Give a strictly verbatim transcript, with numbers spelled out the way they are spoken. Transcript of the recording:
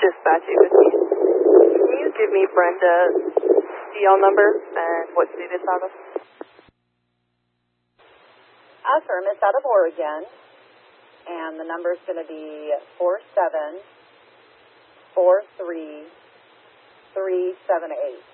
Dispatch Agency. Can you give me Brenda's D L number and what state it's out of? Affirm, it's out of Oregon, and the number is going to be four seven four three three seven eight.